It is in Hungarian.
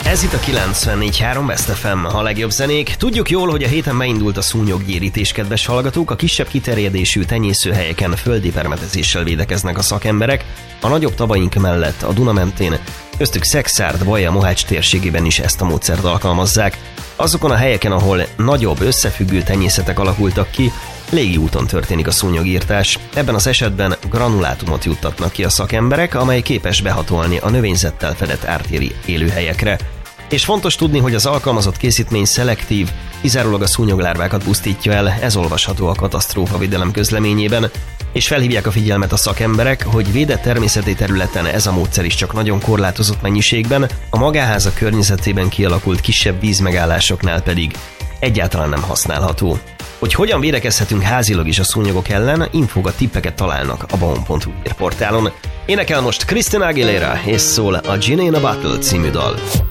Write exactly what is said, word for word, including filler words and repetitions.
Ez itt a kilencvennégy három Best ef em, a legjobb zenék. Tudjuk jól, hogy a héten beindult a szúnyoggyérítés, kedves hallgatók. A kisebb kiterjedésű tenyészőhelyeken földi permetezéssel védekeznek a szakemberek. A nagyobb tavaink mellett a Duna mentén, köztük Szekszárd, Baja, Mohács térségében is ezt a módszert alkalmazzák. Azokon a helyeken, ahol nagyobb, összefüggő tenyészetek alakultak ki, légi úton történik a szúnyogírtás. Ebben az esetben granulátumot juttatnak ki a szakemberek, amely képes behatolni a növényzettel fedett ártéri élőhelyekre. És fontos tudni, hogy az alkalmazott készítmény szelektív, kizárólag a szúnyoglárvákat pusztítja el, ez olvasható a katasztrófavédelem közleményében, és felhívják a figyelmet a szakemberek, hogy védett természeti területen ez a módszer is csak nagyon korlátozott mennyiségben, a magáházak környezetében kialakult kisebb vízmegállásoknál pedig egyáltalán nem használható. Hogy hogyan védekezhetünk házilag is a szúnyogok ellen, infókat, tippeket találnak a baon pont hu portálon. Énekel most Christina Aguilera, és szól a Gin in a Bottle című dal.